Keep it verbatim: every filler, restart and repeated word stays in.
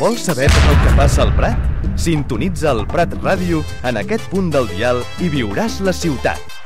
Vols saber tot el que passa al Prat? Sintonitza el Prat Ràdio en aquest punt del dial i viuràs la ciutat.